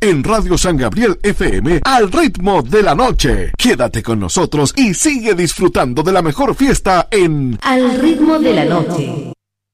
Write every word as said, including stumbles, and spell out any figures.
en Radio San Gabriel F M al ritmo de la noche. Quédate con nosotros y sigue disfrutando de la mejor fiesta en Al ritmo de la noche.